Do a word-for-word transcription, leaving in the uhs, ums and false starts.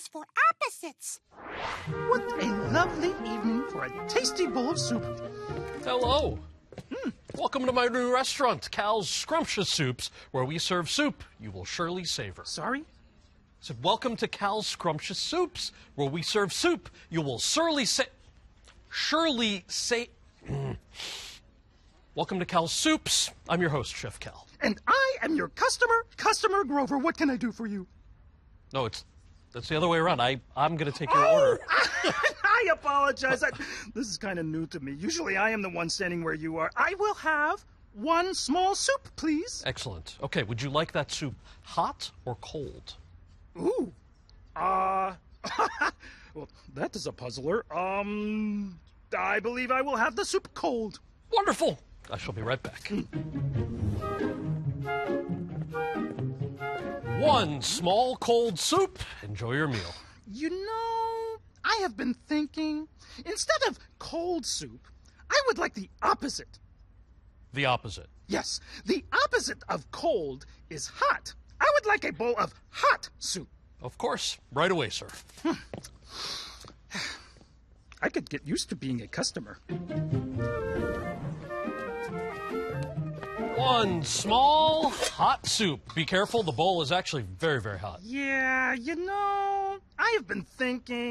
poles for opposites. What a lovely evening for a tasty bowl of soup. Hello. Hmm. Welcome to my new restaurant, Cal's Scrumptious Soups, where we serve soup you will surely savor. Sorry? I said, welcome to Cal's Scrumptious Soups, where we serve soup you will surely sa- surely say. Welcome to Cal's Soups. I'm your host, Chef Cal. And I am your customer, Customer Grover. What can I do for you? No, it's that's the other way around. I I'm gonna take your oh, order. I apologize. I, this is kind of new to me. Usually I am the one standing where you are. I will have one small soup, please. Excellent. Okay, would you like that soup hot or cold? Ooh. Uh, well, that is a puzzler. Um, I believe I will have the soup cold. Wonderful. I shall be right back. One small cold soup. Enjoy your meal. You know, I have been thinking, instead of cold soup, I would like the opposite. The opposite. Yes, the opposite of cold is hot. I would like a bowl of hot soup. Of course. Right away, sir. I could get used to being a customer. One small hot soup. Be careful, the bowl is actually very, very hot. Yeah, you know, I have been thinking.